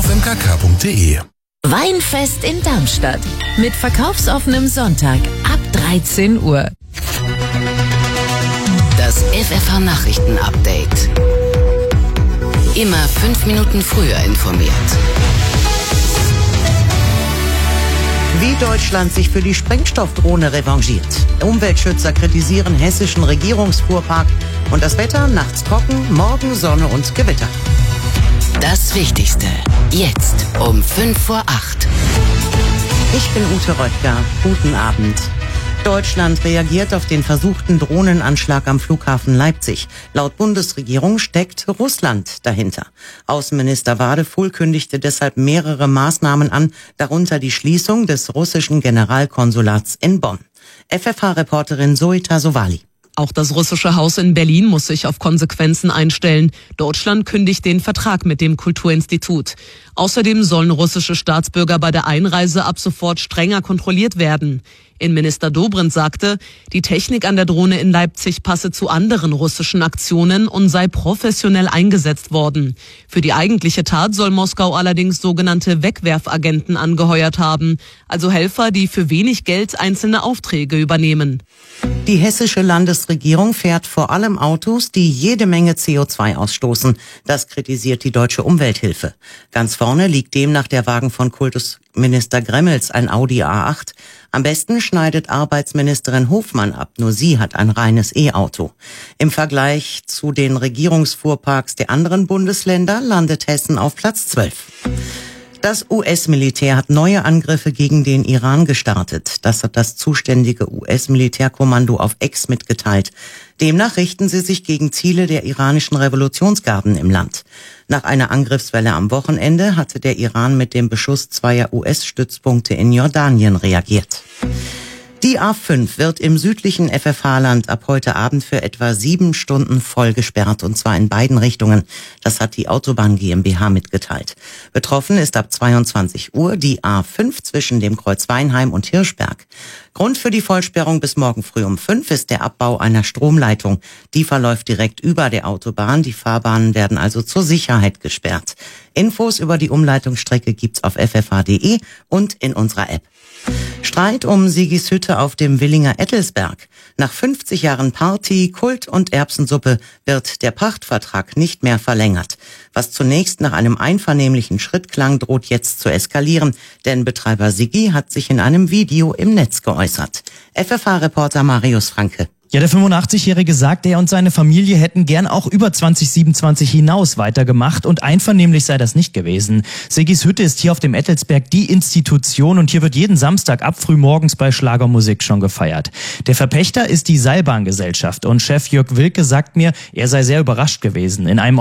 auf mkk.de. Weinfest in Darmstadt mit verkaufsoffenem Sonntag ab 13 Uhr. Das FFH-Nachrichten-Update. Immer 5 Minuten früher informiert. Wie Deutschland sich für die Sprengstoffdrohne revanchiert. Umweltschützer kritisieren hessischen Regierungsfuhrpark. Und das Wetter, nachts trocken, morgen Sonne und Gewitter. Das Wichtigste, jetzt um 7:55. Ich bin Ute Röttger. Guten Abend. Deutschland reagiert auf den versuchten Drohnenanschlag am Flughafen Leipzig. Laut Bundesregierung steckt Russland dahinter. Außenminister Wadefuhl kündigte deshalb mehrere Maßnahmen an, darunter die Schließung des russischen Generalkonsulats in Bonn. FFH-Reporterin Zoe Tasovali. Auch das russische Haus in Berlin muss sich auf Konsequenzen einstellen. Deutschland kündigt den Vertrag mit dem Kulturinstitut. Außerdem sollen russische Staatsbürger bei der Einreise ab sofort strenger kontrolliert werden. Innenminister Dobrindt sagte, die Technik an der Drohne in Leipzig passe zu anderen russischen Aktionen und sei professionell eingesetzt worden. Für die eigentliche Tat soll Moskau allerdings sogenannte Wegwerfagenten angeheuert haben, also Helfer, die für wenig Geld einzelne Aufträge übernehmen. Die hessische Landesregierung fährt vor allem Autos, die jede Menge CO2 ausstoßen. Das kritisiert die Deutsche Umwelthilfe. Ganz vorne liegt demnach der Wagen von Kultusminister Gremmels, ein Audi A8. Am besten schneidet Arbeitsministerin Hofmann ab. Nur sie hat ein reines E-Auto. Im Vergleich zu den Regierungsfuhrparks der anderen Bundesländer landet Hessen auf Platz 12. Das US-Militär hat neue Angriffe gegen den Iran gestartet. Das hat das zuständige US-Militärkommando auf X mitgeteilt. Demnach richten sie sich gegen Ziele der iranischen Revolutionsgarden im Land. Nach einer Angriffswelle am Wochenende hatte der Iran mit dem Beschuss zweier US-Stützpunkte in Jordanien reagiert. Die A5 wird im südlichen FFH-Land ab heute Abend für etwa 7 Stunden voll gesperrt, und zwar in beiden Richtungen. Das hat die Autobahn GmbH mitgeteilt. Betroffen ist ab 22 Uhr die A5 zwischen dem Kreuz Weinheim und Hirschberg. Grund für die Vollsperrung bis morgen früh um 5 ist der Abbau einer Stromleitung. Die verläuft direkt über der Autobahn. Die Fahrbahnen werden also zur Sicherheit gesperrt. Infos über die Umleitungsstrecke gibt's auf ffh.de und in unserer App. Streit um Sigis Hütte auf dem Willinger Ettelsberg. Nach 50 Jahren Party, Kult und Erbsensuppe wird der Pachtvertrag nicht mehr verlängert. Was zunächst nach einem einvernehmlichen Schritt klang, droht jetzt zu eskalieren, denn Betreiber Sigi hat sich in einem Video im Netz geäußert. FFH-Reporter Marius Franke. Ja, der 85-Jährige sagt, er und seine Familie hätten gern auch über 2027 hinaus weitergemacht und einvernehmlich sei das nicht gewesen. Sigis Hütte ist hier auf dem Ettelsberg die Institution und hier wird jeden Samstag ab frühmorgens bei Schlagermusik schon gefeiert. Der Verpächter ist die Seilbahngesellschaft und Chef Jörg Wilke sagt mir, er sei sehr überrascht gewesen. In einem